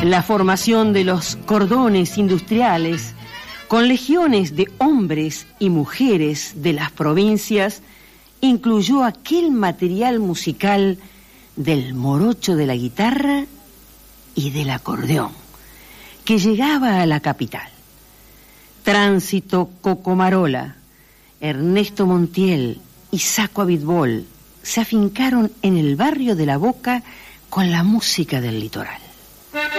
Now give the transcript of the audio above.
La formación de los cordones industriales, con legiones de hombres y mujeres de las provincias, incluyó aquel material musical del morocho de la guitarra y del acordeón, que llegaba a la capital. Tránsito Cocomarola, Ernesto Montiel y Saco Abitbol se afincaron en el barrio de La Boca con la música del litoral.